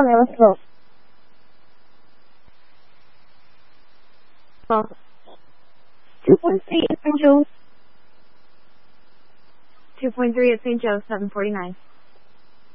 me, let's go. Well, 2.3 at St. Joe's. 2.3 at St. Joe's, 7:49.